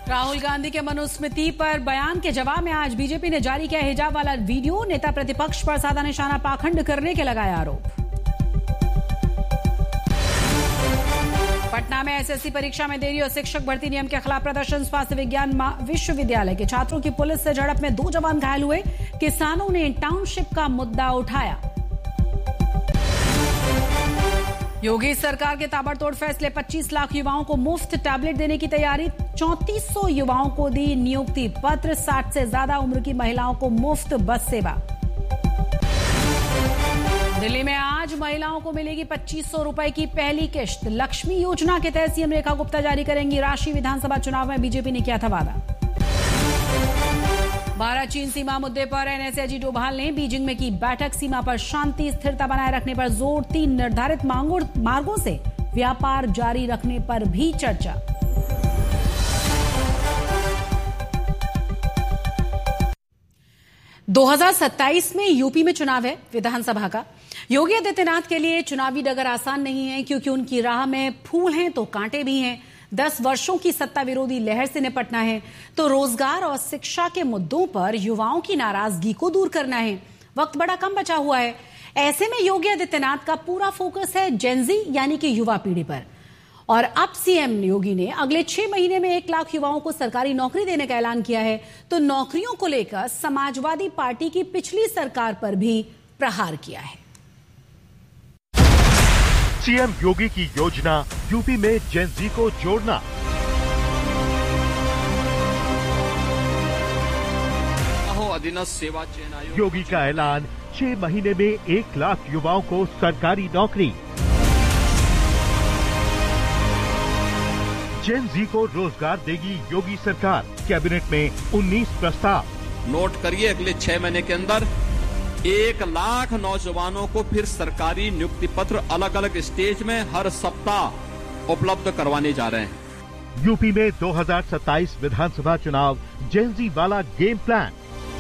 राहुल गांधी के मनुस्मृति पर बयान के जवाब में आज बीजेपी ने जारी किया हिजाब वाला वीडियो। नेता प्रतिपक्ष पर साधा निशाना पाखंड करने के लगाए आरोप। पटना में एसएससी परीक्षा में देरी और शिक्षक भर्ती नियम के खिलाफ प्रदर्शन। स्वास्थ्य विज्ञान विश्वविद्यालय के छात्रों की पुलिस से झड़प में 2 जवान घायल हुए। किसानों ने टाउनशिप का मुद्दा उठाया। योगी सरकार के ताबड़तोड़ फैसले। 25 लाख युवाओं को मुफ्त टैबलेट देने की तैयारी। 3400 युवाओं को दी नियुक्ति पत्र। 60 से ज्यादा उम्र की महिलाओं को मुफ्त बस सेवा। दिल्ली में आज महिलाओं को मिलेगी 2500 रुपए की पहली किश्त। लक्ष्मी योजना के तहत सीएम रेखा गुप्ता जारी करेंगी राशि। विधानसभा चुनाव में बीजेपी ने किया था वादा। भारत चीन सीमा मुद्दे पर एनएसएजी डोभाल ने बीजिंग में की बैठक। सीमा पर शांति स्थिरता बनाए रखने पर जोर। 3 निर्धारित मार्गों से व्यापार जारी रखने पर भी चर्चा। दो 2027 में यूपी में चुनाव है विधानसभा का। योगी आदित्यनाथ के लिए चुनावी डगर आसान नहीं है, क्योंकि उनकी राह में फूल हैं तो कांटे भी हैं। 10 वर्षों की सत्ता विरोधी लहर से निपटना है तो रोजगार और शिक्षा के मुद्दों पर युवाओं की नाराजगी को दूर करना है। वक्त बड़ा कम बचा हुआ है। ऐसे में योगी आदित्यनाथ का पूरा फोकस है जेनजी यानी कि युवा पीढ़ी पर। और अब सीएम योगी ने अगले 6 महीने में 1 लाख युवाओं को सरकारी नौकरी देने का ऐलान किया है। तो नौकरियों को लेकर समाजवादी पार्टी की पिछली सरकार पर भी प्रहार किया है। सीएम योगी की योजना यूपी में जेनजी को जोड़ना। योगी का ऐलान 6 महीने में 1 लाख युवाओं को सरकारी नौकरी। जेनजी को रोजगार देगी योगी सरकार। कैबिनेट में 19 प्रस्ताव। नोट करिए, अगले 6 महीने के अंदर 1 लाख नौजवानों को फिर सरकारी नियुक्ति पत्र अलग अलग स्टेज में हर सप्ताह उपलब्ध करवाने जा रहे हैं। यूपी में 2027 विधानसभा चुनाव जेनजी वाला गेम प्लान।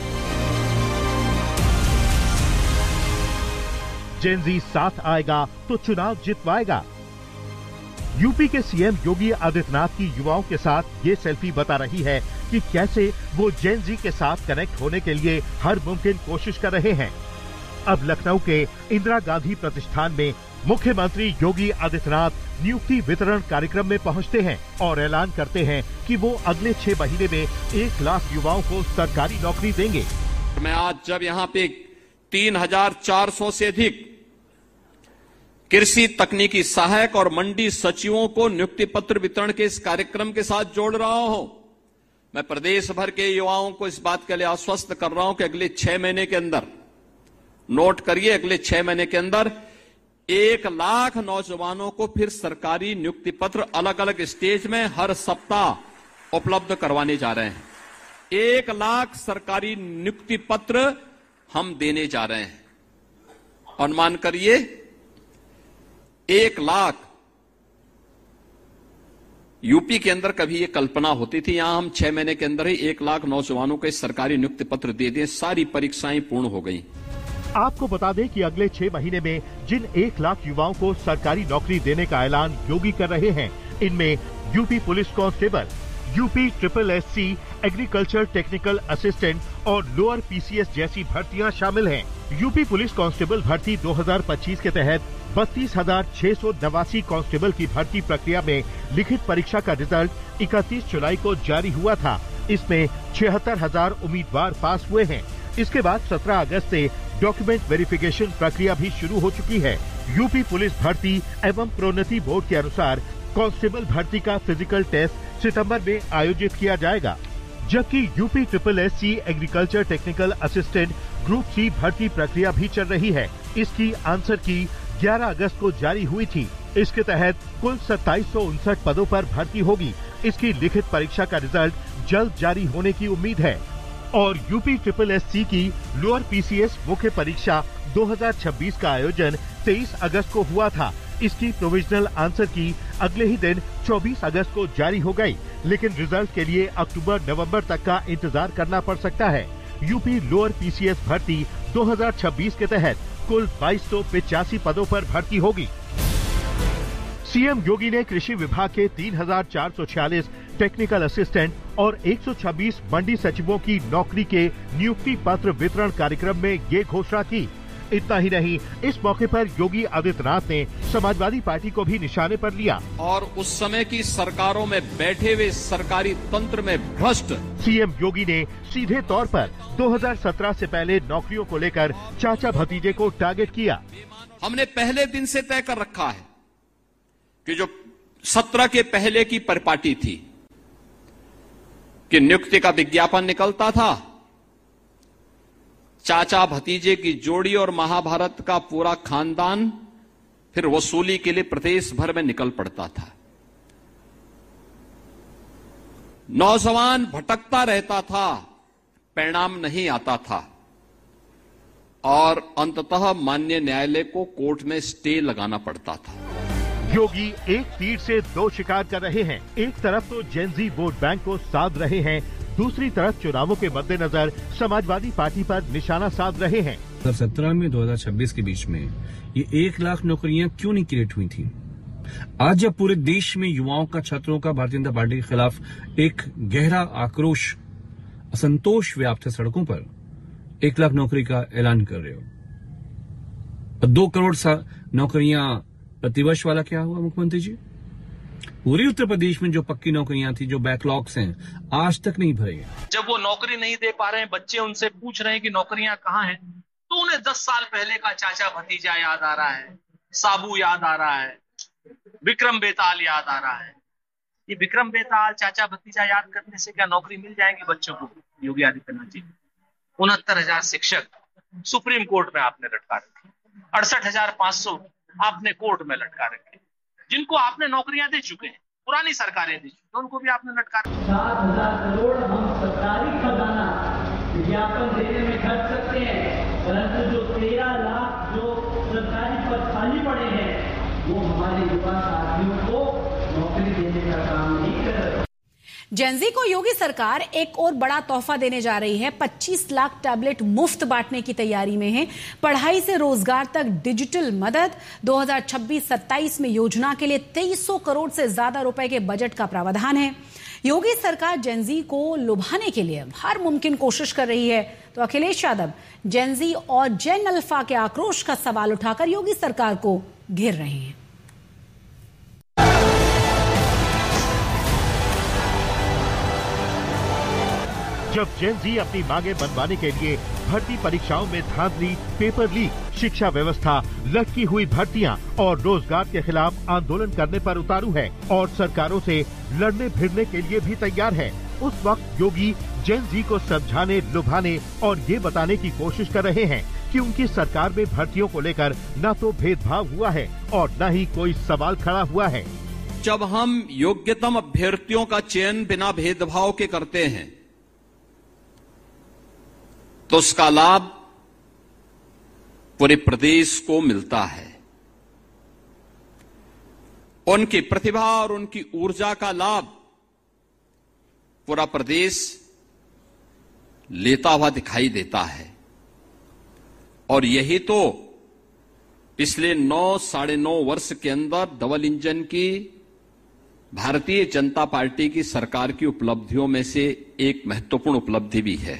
जेनजी साथ आएगा तो चुनाव जितवाएगा। यूपी के सीएम योगी आदित्यनाथ की युवाओं के साथ ये सेल्फी बता रही है कि कैसे वो जेनजी के साथ कनेक्ट होने के लिए हर मुमकिन कोशिश कर रहे हैं। अब लखनऊ के इंदिरा गांधी प्रतिष्ठान में मुख्यमंत्री योगी आदित्यनाथ नियुक्ति वितरण कार्यक्रम में पहुंचते हैं और ऐलान करते हैं कि वो अगले 6 महीने में 1 लाख युवाओं को सरकारी नौकरी देंगे। मैं आज जब यहाँ पे 3400 से अधिक कृषि तकनीकी सहायक और मंडी सचिवों को नियुक्ति पत्र वितरण के इस कार्यक्रम के साथ जोड़ रहा हूं, मैं प्रदेश भर के युवाओं को इस बात के लिए आश्वस्त कर रहा हूं कि अगले 6 महीने के अंदर, नोट करिए, अगले 6 महीने के अंदर 1 लाख नौजवानों को फिर सरकारी नियुक्ति पत्र अलग अलग स्टेज में हर सप्ताह उपलब्ध करवाने जा रहे हैं। 1 लाख सरकारी नियुक्ति पत्र हम देने जा रहे हैं। अनुमान करिए 1 लाख। यूपी के अंदर कभी ये कल्पना होती थी यहां हम 6 महीने के अंदर ही 1 लाख नौजवानों को सरकारी नियुक्ति पत्र दे दें। सारी परीक्षाएं पूर्ण हो गई। आपको बता दें कि अगले 6 महीने में जिन 1 लाख युवाओं को सरकारी नौकरी देने का ऐलान योगी कर रहे हैं, इनमें UP police constable, UP SSSC, agriculture technical assistant और लोअर PCS जैसी भर्तियां शामिल हैं। यूपी पुलिस कांस्टेबल भर्ती 2025 के तहत 32,689 कांस्टेबल की भर्ती प्रक्रिया में लिखित परीक्षा का रिजल्ट 31 जुलाई को जारी हुआ था। इसमें 76,000 उम्मीदवार पास हुए हैं। इसके बाद 17 अगस्त से डॉक्यूमेंट वेरिफिकेशन प्रक्रिया भी शुरू हो चुकी है। यूपी पुलिस भर्ती एवं प्रोन्नति बोर्ड के अनुसार कांस्टेबल भर्ती का फिजिकल टेस्ट सितंबर में आयोजित किया जाएगा, जबकि UP SSSC agriculture technical assistant group C भर्ती प्रक्रिया भी चल रही है। इसकी आंसर की 11 अगस्त को जारी हुई थी। इसके तहत कुल 2759 पदों पर भर्ती होगी। इसकी लिखित परीक्षा का रिजल्ट जल्द जारी होने की उम्मीद है। और यूपी SSSC की लोअर PCS मुख्य परीक्षा 2026 का आयोजन 23 अगस्त को हुआ था। इसकी प्रोविजनल आंसर की अगले ही दिन 24 अगस्त को जारी हो गई, लेकिन रिजल्ट के लिए अक्टूबर-नवंबर तक का इंतजार करना पड़ सकता है। यूपी लोअर PCS भर्ती 2026 के तहत कुल 2285 पदों पर भर्ती होगी। सीएम योगी ने कृषि विभाग के 3,446 टेक्निकल असिस्टेंट और 126 मंडी सचिवों की नौकरी के नियुक्ति पत्र वितरण कार्यक्रम में ये घोषणा की। इतना ही नहीं, इस मौके पर योगी आदित्यनाथ ने समाजवादी पार्टी को भी निशाने पर लिया और उस समय की सरकारों में बैठे हुए सरकारी तंत्र में भ्रष्ट सीएम योगी ने सीधे तौर पर 2017 से पहले नौकरियों को लेकर चाचा भतीजे को टारगेट किया। हमने पहले दिन से तय कर रखा है कि जो 17 के पहले की परिपाटी थी कि नियुक्ति का विज्ञापन निकलता था, चाचा भतीजे की जोड़ी और महाभारत का पूरा खानदान फिर वसूली के लिए प्रदेश भर में निकल पड़ता था। नौजवान भटकता रहता था, परिणाम नहीं आता था और अंततः माननीय न्यायालय को कोर्ट में स्टे लगाना पड़ता था। योगी एक तीर से दो शिकार कर रहे हैं। एक तरफ तो जेनजी वोट बैंक को साध रहे हैं, दूसरी तरफ चुनावों के मद्देनजर समाजवादी पार्टी पर निशाना साध रहे हैं। 2017 में 2026 के बीच में ये 1 लाख नौकरियां क्यों नहीं क्रिएट हुई थी? आज जब पूरे देश में युवाओं का, छात्रों का भारतीय जनता पार्टी के खिलाफ एक गहरा आक्रोश, असंतोष व्याप्त है सड़कों पर, 1 लाख नौकरी का ऐलान कर रहे हो। 2 करोड़ नौकरियां प्रतिवर्ष वाला क्या हुआ मुख्यमंत्री जी? पूरे उत्तर प्रदेश में जो पक्की नौकरियां थी, जो बैकलॉग्स हैं, आज तक नहीं भरे हैं। जब वो नौकरी नहीं दे पा रहे हैं, बच्चे उनसे पूछ रहे हैं कि नौकरियां कहाँ हैं, तो उन्हें 10 साल पहले का चाचा भतीजा याद आ रहा है, साबू याद आ रहा है, विक्रम बेताल याद आ रहा है। ये विक्रम बेताल, चाचा भतीजा याद करने से क्या नौकरी मिल जाएगी बच्चों को? योगी आदित्यनाथ जी, 69,000 शिक्षक सुप्रीम कोर्ट में आपने लटका रखे, 68,500 आपने कोर्ट में लटका रखे, जिनको आपने नौकरियां दे चुके हैं, पुरानी सरकारें दी चुकी, उनको भी आपने लटका रखा। 7,000 करोड़ हम सरकारी खजाना विज्ञापन देने में खर्च सकते हैं, परंतु जो 13 लाख जो सरकारी पद खाली पड़े हैं, वो हमारे युवा साथियों को नौकरी देने का काम नहीं कर रहे। जेनजी को योगी सरकार एक और बड़ा तोहफा देने जा रही है। 25 लाख टैबलेट मुफ्त बांटने की तैयारी में है। पढ़ाई से रोजगार तक डिजिटल मदद। 2026-27 में योजना के लिए 2300 करोड़ से ज्यादा रुपए के बजट का प्रावधान है। योगी सरकार जेनजी को लुभाने के लिए हर मुमकिन कोशिश कर रही है। तो अखिलेश यादव जेनजी और जेन अल्फा के आक्रोश का सवाल उठाकर योगी सरकार को घेर रहे हैं। जब जेनजी अपनी मांगे मनवाने के लिए भर्ती परीक्षाओं में धांधली, पेपर लीक, शिक्षा व्यवस्था, लटकी हुई भर्तियां और रोजगार के खिलाफ आंदोलन करने पर उतारू है और सरकारों से लड़ने भिड़ने के लिए भी तैयार है, उस वक्त योगी जेनजी को समझाने, लुभाने और ये बताने की कोशिश कर रहे हैं कि उनकी सरकार में भर्तियों को लेकर न तो भेदभाव हुआ है और न ही कोई सवाल खड़ा हुआ है। जब हम योग्यतम अभ्यर्थियों का चयन बिना भेदभाव के करते हैं तो उसका लाभ पूरे प्रदेश को मिलता है। उनकी प्रतिभा और उनकी ऊर्जा का लाभ पूरा प्रदेश लेता हुआ दिखाई देता है और यही तो पिछले 9-9.5 वर्ष के अंदर डबल इंजन की भारतीय जनता पार्टी की सरकार की उपलब्धियों में से एक महत्वपूर्ण उपलब्धि भी है।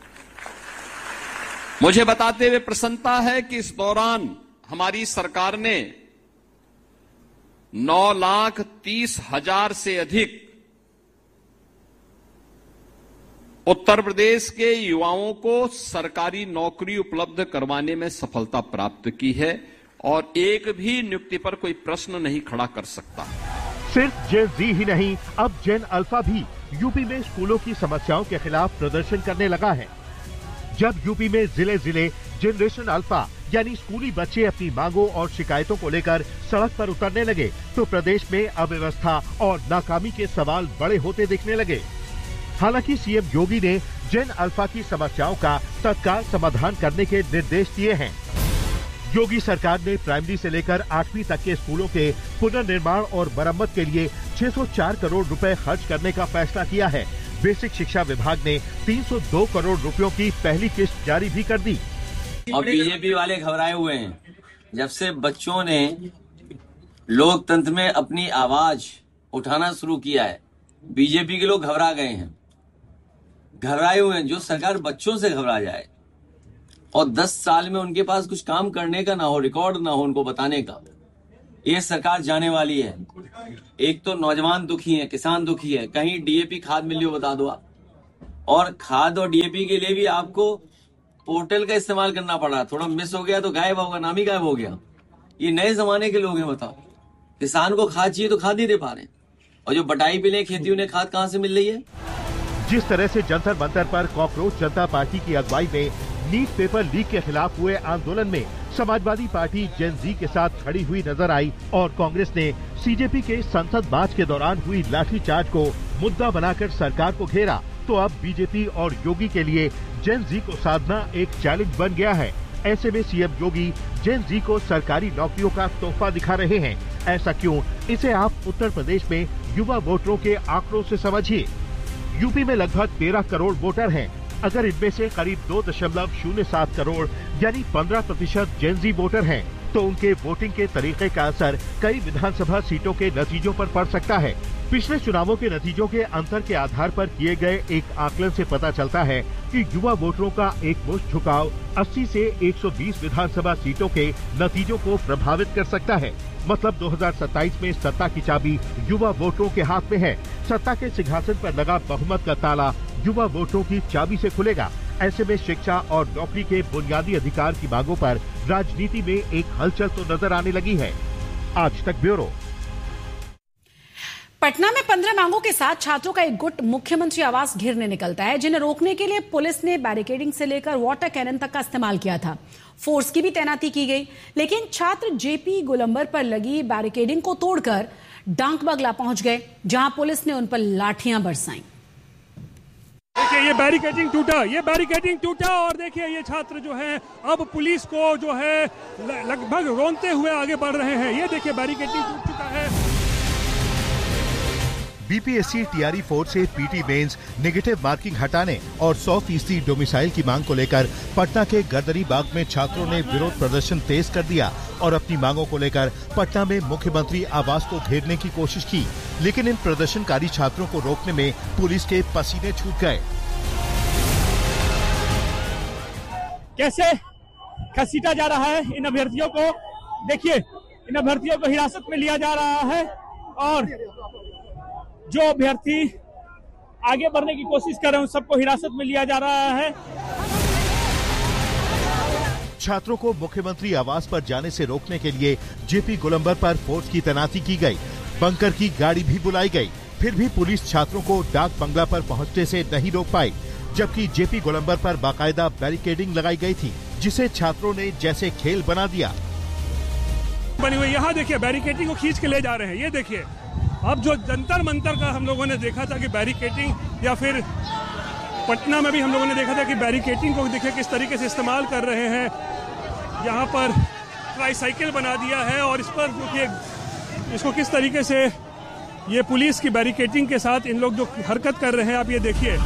मुझे बताते हुए प्रसन्नता है कि इस दौरान हमारी सरकार ने 9,30,000 से अधिक उत्तर प्रदेश के युवाओं को सरकारी नौकरी उपलब्ध करवाने में सफलता प्राप्त की है और एक भी नियुक्ति पर कोई प्रश्न नहीं खड़ा कर सकता। सिर्फ जेन जी ही नहीं, अब जेन अल्फा भी यूपी में स्कूलों की समस्याओं के खिलाफ प्रदर्शन करने लगा है। जब यूपी में जिले जिले जनरेशन अल्फा यानी स्कूली बच्चे अपनी मांगों और शिकायतों को लेकर सड़क पर उतरने लगे तो प्रदेश में अव्यवस्था और नाकामी के सवाल बड़े होते दिखने लगे। हालांकि सीएम योगी ने जेन अल्फा की समस्याओं का तत्काल समाधान करने के निर्देश दिए हैं। योगी सरकार ने प्राइमरी से लेकर 8वीं तक के स्कूलों के पुनर्निर्माण और मरम्मत के लिए 604 करोड़ रुपए खर्च करने का फैसला किया है। बेसिक शिक्षा विभाग ने 302 करोड़ रुपयों की पहली किस्त जारी भी कर दी। और बीजेपी वाले घबराए हुए हैं। जब से बच्चों ने लोकतंत्र में अपनी आवाज उठाना शुरू किया है, बीजेपी के लोग घबरा गए हैं, घबराए हुए हैं। जो सरकार बच्चों से घबरा जाए और 10 साल में उनके पास कुछ काम करने का ना हो, रिकॉर्ड ना हो उनको बताने का, ये सरकार जाने वाली है। एक तो नौजवान दुखी है, किसान दुखी है, कहीं डीएपी खाद मिल रही हो बता दो आप। और खाद और डीएपी के लिए भी आपको पोर्टल का इस्तेमाल करना पड़ा, थोड़ा मिस हो गया तो गायब होगा, नाम ही गायब हो गया। ये नए जमाने के लोग हैं, बताओ। किसान को खाद चाहिए तो खाद नहीं दे पा रहे, और जो बटाई पे ले खेती उन्हें खाद कहाँ से मिल रही है? जिस तरह से जंतर मंतर पर कॉकरोच जनता पार्टी की अगुवाई में नीट पेपर लीक के खिलाफ हुए आंदोलन में समाजवादी पार्टी जेन जी के साथ खड़ी हुई नजर आई और कांग्रेस ने सीजेपी के संसद मार्च के दौरान हुई लाठीचार्ज को मुद्दा बनाकर सरकार को घेरा, तो अब बीजेपी और योगी के लिए जेन जी को साधना एक चैलेंज बन गया है। ऐसे में सीएम योगी जेन जी को सरकारी नौकरियों का तोहफा दिखा रहे हैं। ऐसा क्यों, इसे आप उत्तर प्रदेश में युवा वोटरों के आंकड़ों से समझिए। यूपी में लगभग 13 करोड़ वोटर हैं। अगर इनमें से करीब 2.07 करोड़ यानी 15% जेन जी वोटर हैं, तो उनके वोटिंग के तरीके का असर कई विधानसभा सीटों के नतीजों पर पड़ सकता है। पिछले चुनावों के नतीजों के अंतर के आधार पर किए गए एक आकलन से पता चलता है कि युवा वोटरों का एक मुश्त झुकाव 80 से 120 विधानसभा सीटों के नतीजों को प्रभावित कर सकता है। मतलब 2027 में सत्ता की चाबी युवा वोटरों के हाथ में है। सत्ता के सिंहासन पर लगा बहुमत का ताला युवा वोटरों की चाबी से खुलेगा। ऐसे में शिक्षा और नौकरी के बुनियादी अधिकार की मांगों पर राजनीति में एक हलचल तो नजर आने लगी है। आज तक ब्यूरो। पटना में 15 मांगों के साथ छात्रों का एक गुट मुख्यमंत्री आवास घेरने निकलता है, जिन्हें रोकने के लिए पुलिस ने बैरिकेडिंग से लेकर वाटर कैनन तक का इस्तेमाल किया था। फोर्स की भी तैनाती की गई, लेकिन छात्र जेपी गोलंबर पर लगी बैरिकेडिंग को तोड़कर डांक बंगला पहुंच गए, जहां पुलिस ने उन पर लाठियां बरसाईं। देखिए ये बैरिकेडिंग टूटा और देखिए ये छात्र जो है अब पुलिस को जो है लगभग रोनते हुए आगे बढ़ रहे हैं। ये देखिए बैरिकेडिंग टूट चुका है। बीपीएससी टीआरई 4 से पीटी मेंस नेगेटिव मार्किंग हटाने और 100% डोमिसाइल की मांग को लेकर पटना के गर्दरी बाग में छात्रों ने विरोध प्रदर्शन तेज कर दिया और अपनी मांगों को लेकर पटना में मुख्यमंत्री आवास को घेरने की कोशिश की, लेकिन इन प्रदर्शनकारी छात्रों को रोकने में पुलिस के पसीने छूट गए। कैसे घसीटा जा रहा है इन अभ्यर्थियों को, देखिए इन अभ्यर्थियों को हिरासत में लिया जा रहा है और जो अभ्यर्थी आगे बढ़ने की कोशिश कर रहे हैं उन सबको हिरासत में लिया जा रहा है। छात्रों को मुख्यमंत्री आवास पर जाने से रोकने के लिए जेपी गोलंबर पर फोर्स की तैनाती की गई, बंकर की गाड़ी भी बुलाई गई, फिर भी पुलिस छात्रों को डाक बंगला पर पहुंचने से नहीं रोक पाई, जबकि जेपी गोलंबर पर बाकायदा बैरिकेडिंग लगाई गई थी, जिसे छात्रों ने जैसे खेल बना दिया। बनी हुई यहाँ देखिए बैरिकेडिंग को खींच के ले जा रहे हैं। ये देखिए अब जो जंतर मंतर का हम लोगों ने देखा था कि बैरिकेडिंग, या फिर पटना में भी हम लोगों ने देखा था कि बैरिकेडिंग को देखिए किस तरीके से इस्तेमाल कर रहे हैं। यहाँ पर ट्राईसाइकिल बना दिया है और इस पर देखिए इसको किस तरीके से ये पुलिस की बैरिकेडिंग के साथ इन लोग जो हरकत कर रहे हैं, आप ये देखिए।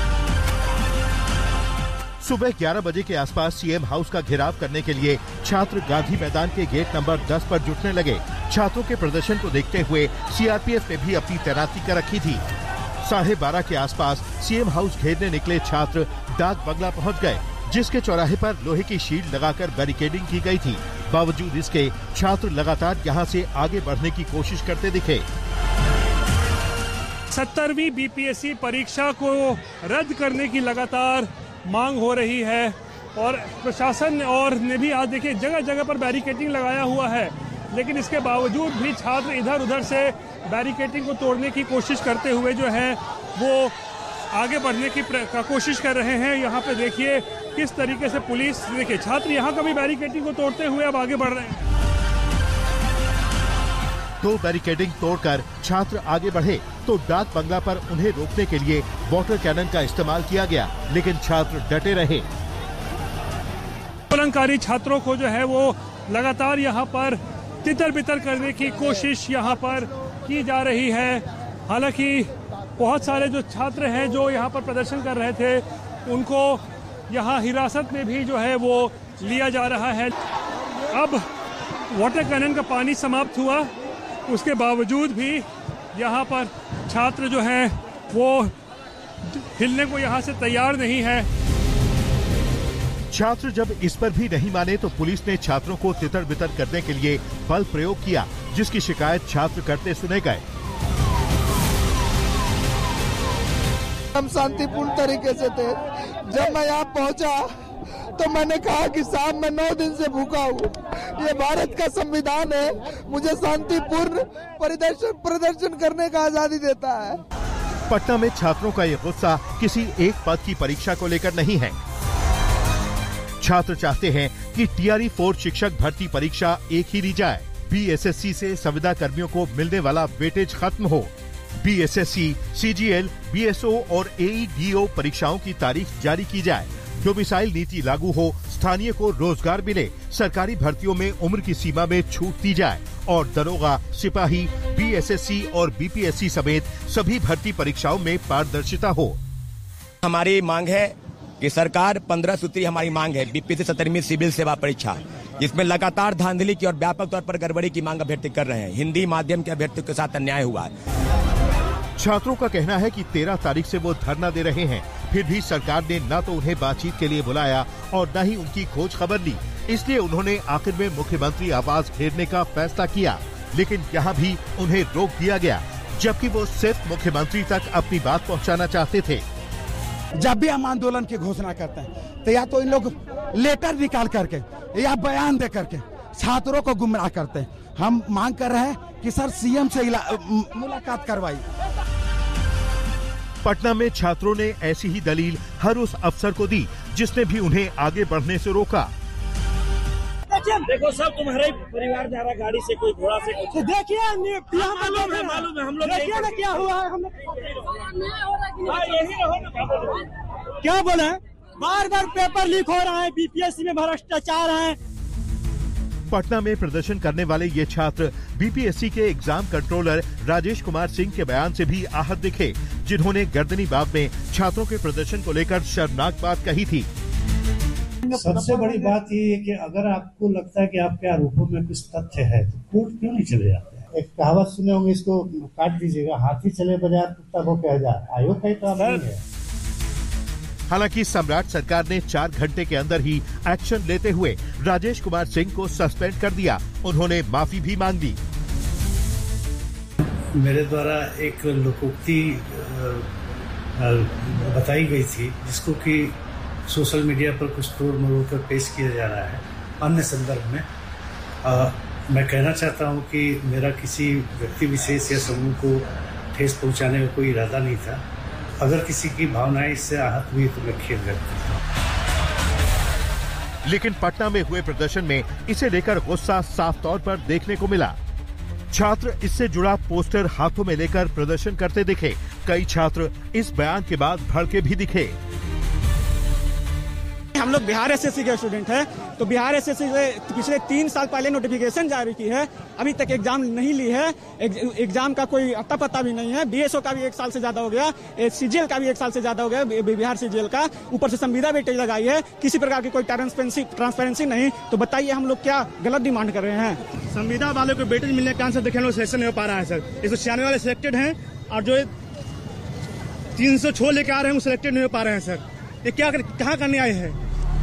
सुबह 11 बजे के आसपास सीएम हाउस का घेराव करने के लिए छात्र गांधी मैदान के गेट नंबर 10 पर जुटने लगे। छात्रों के प्रदर्शन को देखते हुए सीआरपीएफ ने भी अपनी तैनाती कर रखी थी। 12:30 के आसपास सीएम हाउस घेरने निकले छात्र डाक बंगला पहुंच गए, जिसके चौराहे पर लोहे की शील्ड लगाकर बैरिकेडिंग की गई थी। बावजूद इसके छात्र लगातार यहां से आगे बढ़ने की कोशिश करते दिखे। 70वीं बीपीएससी परीक्षा को रद्द करने की लगातार मांग हो रही है और प्रशासन और ने भी आज देखिए जगह जगह पर बैरिकेडिंग लगाया हुआ है, लेकिन इसके बावजूद भी छात्र इधर उधर से बैरिकेडिंग को तोड़ने की कोशिश करते हुए जो है वो आगे बढ़ने की कोशिश कर रहे हैं। यहाँ पे देखिए किस तरीके से पुलिस, देखिए छात्र यहाँ का भी बैरिकेडिंग को तोड़ते हुए अब आगे बढ़ रहे हैं। तो बैरिकेडिंग तोड़कर छात्र आगे बढ़े तो डाक बंगला पर उन्हें रोकने के लिए वाटर कैनन का इस्तेमाल किया गया, लेकिन छात्र डटे रहे। आंदोलनकारी छात्रों को जो है वो लगातार यहाँ पर तितर बितर करने की कोशिश यहाँ पर की जा रही है। हालांकि बहुत सारे जो छात्र हैं जो यहाँ पर प्रदर्शन कर रहे थे उनको यहाँ हिरासत में भी जो है वो लिया जा रहा है। अब वाटर कैनन का पानी समाप्त हुआ, उसके बावजूद भी यहाँ पर छात्र जो हैं वो हिलने को यहाँ से तैयार नहीं है। छात्र जब इस पर भी नहीं माने तो पुलिस ने छात्रों को तितर बितर करने के लिए बल प्रयोग किया, जिसकी शिकायत छात्र करते सुने गए। हम शांतिपूर्ण तरीके से थे। जब मैं यहाँ पहुँचा तो मैंने कहा कि साहब मैं 9 दिन से भूखा हूँ, ये भारत का संविधान है, मुझे शांतिपूर्ण प्रदर्शन करने का आजादी देता है। पटना में छात्रों का ये गुस्सा किसी एक पद की परीक्षा को लेकर नहीं है। छात्र चाहते हैं कि टीआरई 4 शिक्षक भर्ती परीक्षा एक ही ली जाए। बीएसएससी से संविदा कर्मियों को मिलने वाला वेटेज खत्म हो। बीएसएससी, सीजीएल, बीएसओ और एईडीओ परीक्षाओं की तारीख जारी की जाए। डोमिसाइल नीति लागू हो, स्थानीय को रोजगार मिले, सरकारी भर्तियों में उम्र की सीमा में छूट दी जाए और दरोगा, सिपाही, बीएसएससी और बीपीएससी समेत सभी भर्ती परीक्षाओं में पारदर्शिता हो। हमारी मांग है कि सरकार 15 सूत्री हमारी मांग है बीपीएससी 17वीं सिविल सेवा परीक्षा, जिसमें लगातार धांधली की और व्यापक तौर पर गड़बड़ी की मांग अभ्यर्थी कर रहे हैं। हिंदी माध्यम के अभ्यर्थियों के साथ अन्याय हुआ है। छात्रों का कहना है कि 13 तारीख से वो धरना दे रहे हैं, फिर भी सरकार ने न तो उन्हें बातचीत के लिए बुलाया और न ही उनकी खोज खबर ली। इसलिए उन्होंने आखिर में मुख्यमंत्री आवास घेरने का फैसला किया, लेकिन यहाँ भी उन्हें रोक दिया गया, जबकि वो सिर्फ मुख्यमंत्री तक अपनी बात पहुँचाना चाहते थे। जब भी हम आंदोलन की घोषणा करते हैं तो या तो इन लोग लेटर निकाल करके या बयान दे करके छात्रों को गुमराह करते हैं। हम मांग कर रहे हैं कि सर सीएम से मुलाकात करवाई। पटना में छात्रों ने ऐसी ही दलील हर उस अफसर को दी जिसने भी उन्हें आगे बढ़ने से रोका। देखो सब तुम्हारे ही परिवार जा रहा गाड़ी से, कोई घोड़ा से, कुछ देखिए मालूम है हम लोग देखिए ना क्या हुआ है। हम यही रहो ना, क्या बोले, बार बार पेपर लीक हो रहा है, बीपीएससी में भ्रष्टाचार है। पटना में प्रदर्शन करने वाले ये छात्र बीपीएससी के एग्जाम कंट्रोलर राजेश कुमार सिंह के बयान से भी आहत दिखे, जिन्होंने गर्दनी बाग में छात्रों के प्रदर्शन को लेकर शर्मनाक बात कही थी। सबसे बड़ी बात ये है कि अगर आपको लगता है कि आपके आरोपों में कुछ तथ्य है तो कोर्ट क्यों नहीं चले जाते हैं? एक कहावत सुने होंगे, इसको काट दीजिएगा, हाथी चले बाजार कुत्ता को कह जा। आयोग का ही काम नहीं है। हालांकि सम्राट सरकार ने 4 घंटे के अंदर ही एक्शन लेते हुए राजेश कुमार सिंह को सस्पेंड कर दिया। उन्होंने माफी भी मांग दी। मेरे द्वारा एक लोकोक्ति बताई गई थी, जिसको कि सोशल मीडिया पर कुछ तोड़ मरोड़ कर पेश किया जा रहा है अन्य संदर्भ में। मैं कहना चाहता हूं कि मेरा किसी व्यक्ति विशेष या समूह को ठेस पहुंचाने का कोई इरादा नहीं था। अगर किसी की भावनाएं इससे आहत हुई तो मैं खेद व्यक्त करता हूं। लेकिन पटना में हुए प्रदर्शन में इसे लेकर गुस्सा साफ तौर पर देखने को मिला। छात्र इससे जुड़ा पोस्टर हाथों में लेकर प्रदर्शन करते दिखे। कई छात्र इस बयान के बाद भड़के भी दिखे। हम लोग बिहार एसएससी के स्टूडेंट हैं, तो बिहार एसएससी से पिछले 3 साल पहले नोटिफिकेशन जारी की है, अभी तक एग्जाम नहीं ली है। एग्जाम का कोई अता पता भी नहीं है। बीएसओ का भी 1 साल से ज्यादा हो गया, सीजीएल का भी 1 साल से ज्यादा हो गया, बिहार सीजीएल का। ऊपर से संविदा वेटेज लगाई है, किसी प्रकार की कोई ट्रांसपेरेंसी नहीं। तो बताइए हम लोग क्या गलत डिमांड कर रहे हैं? संविदा वाले को वेटेज मिलने के आंसर देखें, सिलेक्शन नहीं हो पा रहा है सर। 196 वाले सिलेक्टेड हैं और जो 306 लेके आ रहे हैं वो सिलेक्टेड नहीं हो पा रहे हैं सर। ये क्या कहाँ करने आए हैं?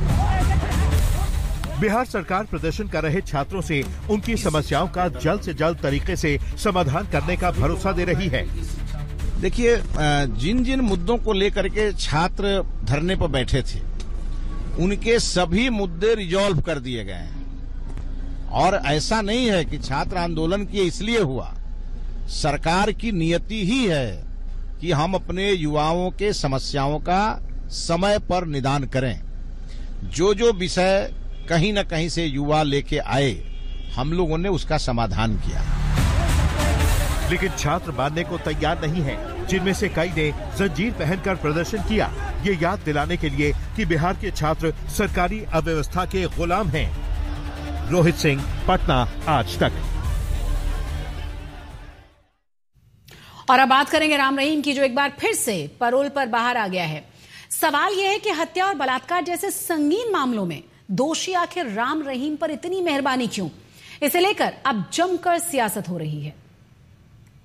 बिहार सरकार प्रदर्शन कर रहे छात्रों से उनकी समस्याओं का जल्द से जल्द तरीके से समाधान करने का भरोसा दे रही है। देखिए, जिन जिन मुद्दों को लेकर के छात्र धरने पर बैठे थे, उनके सभी मुद्दे रिजॉल्व कर दिए गए हैं। और ऐसा नहीं है कि छात्र आंदोलन किए इसलिए हुआ। सरकार की नियति ही है कि हम अपने युवाओं के समस्याओं का समय पर निदान करें। जो विषय कहीं न कहीं से युवा लेके आए, हम लोगों ने उसका समाधान किया। लेकिन छात्र मानने को तैयार नहीं है। जिनमें से कई ने जंजीर पहनकर प्रदर्शन किया, ये याद दिलाने के लिए कि बिहार के छात्र सरकारी अव्यवस्था के गुलाम हैं। रोहित सिंह, पटना, आज तक। और अब बात करेंगे राम रहीम की, जो एक बार फिर से पैरोल पर बाहर आ गया है। सवाल यह है कि हत्या और बलात्कार जैसे संगीन मामलों में दोषी आखिर राम रहीम पर इतनी मेहरबानी क्यों? इसे लेकर अब जमकर सियासत हो रही है।